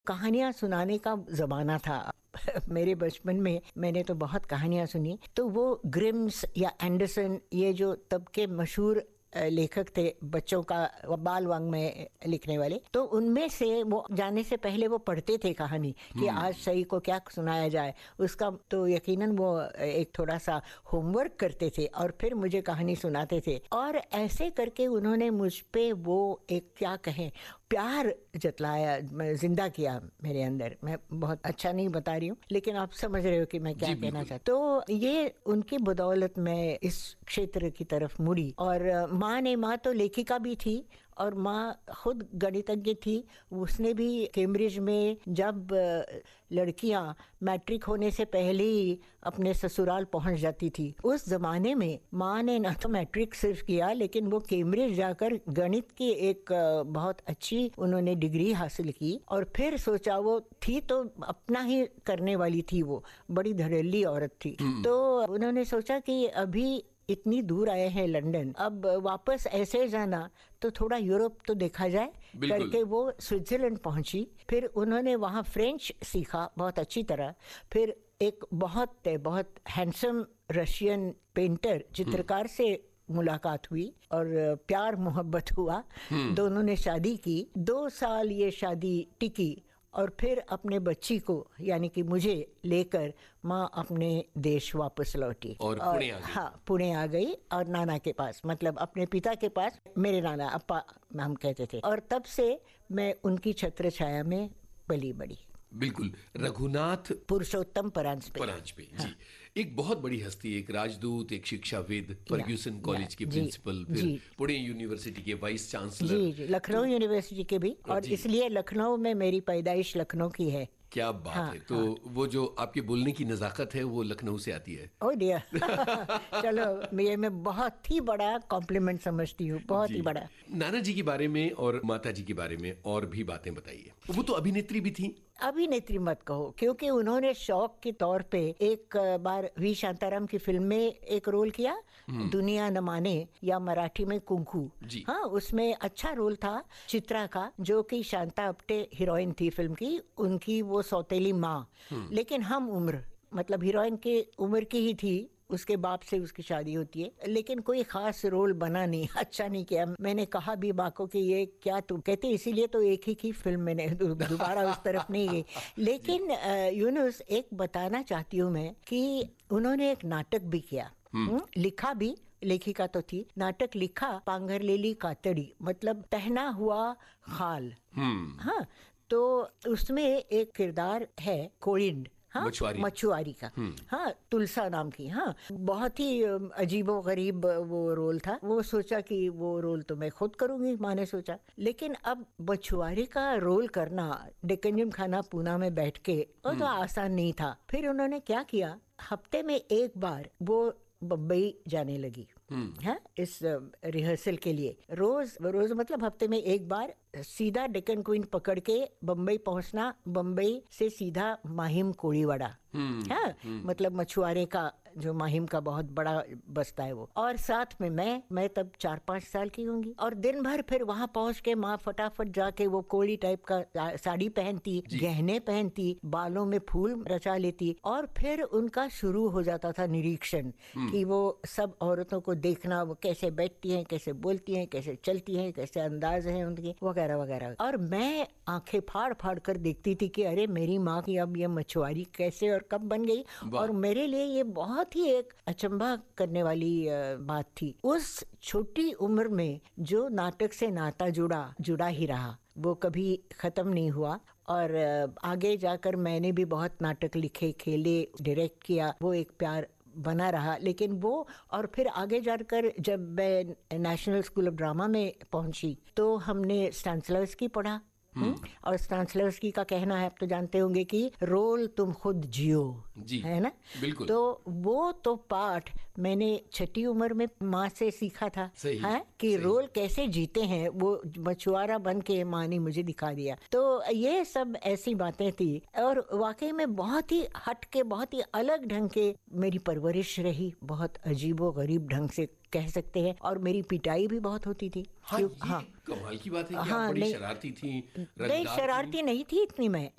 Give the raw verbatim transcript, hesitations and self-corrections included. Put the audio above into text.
कहानियां सुनाने का ज़माना था। मेरे बचपन में मैंने तो बहुत कहानियां सुनी। तो वो ग्रिम्स या एंडरसन, ये जो तब के मशहूर लेखक थे बच्चों का बाल वाङ्मय लिखने वाले, तो उनमें से वो जाने से पहले वो पढ़ते थे कहानी कि आज सही को क्या सुनाया जाए। उसका तो यकीनन वो एक थोड़ा सा होमवर्क करते थे और फिर मुझे कहानी सुनाते थे। और ऐसे करके उन्होंने मुझ पे वो एक क्या कहें प्यार जतलाया, जिंदा किया मेरे अंदर। मैं बहुत अच्छा नहीं बता रही हूँ, लेकिन आप समझ रहे हो कि मैं क्या कहना चाहती हूँ। तो ये उनकी बदौलत मैं इस क्षेत्र की तरफ मुड़ी। और माँ ने माँ तो लेखिका भी थी और माँ खुद गणितज्ञ थी। उसने भी कैम्ब्रिज में जब लड़कियां मैट्रिक होने से पहले ही अपने ससुराल पहुंच जाती थी, उस जमाने में माँ ने ना तो मैट्रिक सिर्फ किया, लेकिन वो कैम्ब्रिज जाकर गणित की एक बहुत अच्छी उन्होंने डिग्री हासिल की। और फिर सोचा, वो थी तो अपना ही करने वाली थी, वो बड़ी धड़ल्ली औरत थी। तो उन्होंने सोचा कि अभी इतनी दूर आए हैं लंदन, अब वापस ऐसे जाना तो थोड़ा यूरोप तो देखा जाए करके वो स्विट्जरलैंड पहुंची। फिर उन्होंने वहाँ फ्रेंच सीखा बहुत अच्छी तरह। फिर एक बहुत बहुत हैंडसम रशियन पेंटर, चित्रकार से मुलाकात हुई और प्यार मोहब्बत हुआ। दोनों ने शादी की। दो साल ये शादी टिकी और फिर अपने बच्ची को यानी कि मुझे लेकर माँ अपने देश वापस लौटी और, और पुणे आ गई। हाँ, पुणे आ गई और नाना के पास, मतलब अपने पिता के पास, मेरे नाना अप्पा हम कहते थे। और तब से मैं उनकी छत्र छाया में पली बड़ी। बिल्कुल। रघुनाथ पुरुषोत्तम परांजपे परांजपे जी, हाँ। एक बहुत बड़ी हस्ती, एक राजदूत, एक शिक्षाविद, फर्ग्यूसन कॉलेज के प्रिंसिपल, फिर पुणे यूनिवर्सिटी के वाइस चांसलर, जी जी लखनऊ यूनिवर्सिटी के भी। और इसलिए लखनऊ में मेरी पैदाइश लखनऊ की है। क्या बात हाँ, है। तो हाँ। वो जो आपके बोलने की नजाकत है वो लखनऊ से आती है। ओह डियर चलो, ये मैं बहुत ही बड़ा कॉम्प्लीमेंट समझती हूँ, बहुत ही बड़ा। नाना जी के बारे में और माता जी के बारे में और भी बातें बताइए। वो तो अभिनेत्री भी थी। अभिनेत्री मत कहो, क्योंकि उन्होंने शौक के तौर पे एक बार वी शांताराम की फिल्म में एक रोल किया, दुनिया न माने, या मराठी में कुंकू। हाँ, उसमें अच्छा रोल था चित्रा का, जो कि शांता अप्टे हीरोइन थी फिल्म की, उनकी वो सौतेली माँ। लेकिन हम उम्र, मतलब हीरोइन के उम्र की ही थी, उसके बाप से उसकी शादी होती है, लेकिन कोई खास रोल बना नहीं, अच्छा नहीं किया। मैंने कहा भी माँ को कि ये क्या, तुम कहते इसीलिए तो एक ही की फिल्म मैंने दोबारा उस तरफ नहीं गई। लेकिन यूनुस, एक बताना चाहती हूँ मैं कि उन्होंने एक नाटक भी किया, हुँ? लिखा भी, लेखिका तो थी। नाटक लिखा पांघरलेली कातड़ी, मतलब पहना हुआ खाल। हाँ, तो उसमें एक किरदार है कोलिंड, हाँ, मछुआरी मछुआरी का, हाँ, तुलसा नाम की। हाँ, बहुत ही अजीबो गरीब वो रोल था। वो सोचा कि वो रोल तो मैं खुद करूंगी, माँ ने सोचा। लेकिन अब मछुआरी का रोल करना डेक्कन खाना पूना में बैठ के, वो तो आसान नहीं था। फिर उन्होंने क्या किया, हफ्ते में एक बार वो बम्बई जाने लगी है इस रिहर्सल के लिए। रोज रोज मतलब हफ्ते में एक बार सीधा डेक्कन क्वीन पकड़ के बम्बई पहुंचना, बम्बई से सीधा माहिम कोळीवाड़ा, है मतलब मछुआरे का जो माहिम का बहुत बड़ा बस्ता है वो। और साथ में मैं मैं तब चार पांच साल की होंगी। और दिन भर फिर वहां पहुंच के माँ फटाफट जाके वो कोली टाइप का साड़ी पहनती, गहने पहनती, बालों में फूल रचा लेती, और फिर उनका शुरू हो जाता था निरीक्षण कि वो सब औरतों को देखना, वो कैसे बैठती हैं, कैसे बोलती हैं, कैसे चलती हैं, कैसे अंदाज है उनकी, वगैरह वगैरह। और मैं आंखें फाड़ फाड़ कर देखती थी कि अरे मेरी माँ की अब ये मछुआरी कैसे और कब बन गई। और मेरे लिए ये बहुत ही एक अचंभा करने वाली बात थी। उस छोटी उम्र में जो नाटक से नाता जुड़ा जुड़ा ही रहा, वो कभी खत्म नहीं हुआ। और आगे जाकर मैंने भी बहुत नाटक लिखे, खेले, डायरेक्ट किया, वो एक प्यार बना रहा। लेकिन वो, और फिर आगे जाकर जब मैं नेशनल स्कूल ऑफ ड्रामा में पहुंची तो हमने स्टानिस्लावस्की पढ़ा। और स्टानिस्लावस्की का कहना है, आप तो जानते होंगे कि रोल तुम खुद जियो, है ना। बिल्कुल। तो वो तो पाठ मैंने छठी उम्र में माँ से सीखा था, है कि रोल कैसे जीते हैं, वो मछुआरा बन के माँ ने मुझे दिखा दिया। तो ये सब ऐसी बातें थी। और वाकई में बहुत ही हट के, बहुत ही अलग ढंग के मेरी परवरिश रही, बहुत अजीबो गरीब ढंग से कह सकते हैं। और मेरी पिटाई भी बहुत होती थी। हाँ, हाँ, कमाल की बात है कि हाँ, आप बड़ी शरारती थी। नहीं, शरारती नहीं थी इतनी मैं,